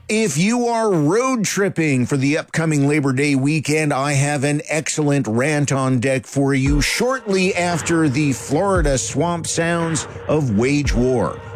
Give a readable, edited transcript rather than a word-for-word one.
If you are road tripping for the upcoming Labor Day weekend, I have an excellent rant on deck for you shortly after the Florida swamp sounds of wage war.